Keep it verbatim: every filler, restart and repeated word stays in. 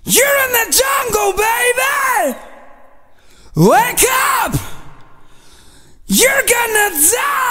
You're in the jungle, baby! Wake up! You're gonna die!